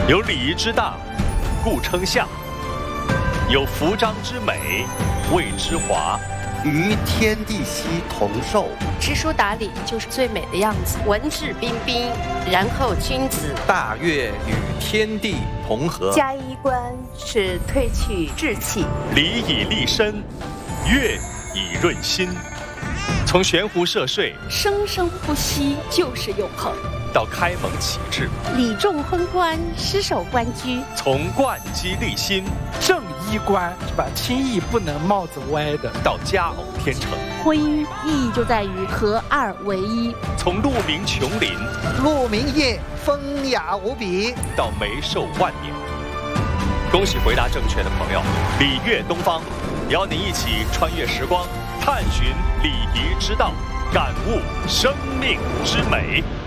有礼仪之大，故称相；有服章之美，谓之华。 与天地熙同寿， 知书达理就是最美的样子，文质彬彬，然后君子。 大悦与天地同和， 加衣冠是褪去稚气， 礼以立身，乐以润心。从悬壶涉水， 生生不息就是永恒； 到开蒙启智， 礼重婚冠，失守官居； 从贯机立心， 正衣冠是吧？轻易不能帽子歪的； 到佳偶天成， 婚姻意义就在于合二为一； 从鹿鸣琼林， 鹿鸣夜，风雅无比； 到梅寿万年。恭喜回答正确的朋友，礼乐东方邀您一起穿越时光，探寻礼仪之道，感悟生命之美。